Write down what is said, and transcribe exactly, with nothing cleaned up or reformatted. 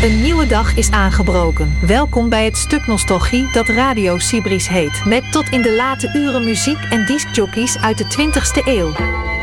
Een nieuwe dag is aangebroken. Welkom bij het stuk nostalgie dat Radio Sibris heet. Met tot in de late uren muziek en discjockeys uit de twintigste eeuw.